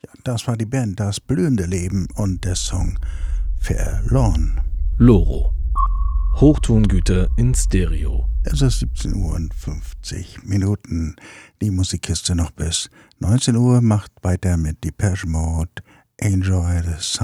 Das war die Band Das blühende Leben und der Song Verloren. Loro. Hochtongüter in Stereo. Es ist 17 Uhr und 50 Minuten. Die Musikkiste noch bis 19 Uhr macht weiter mit Depeche Mode. Enjoy the Sun.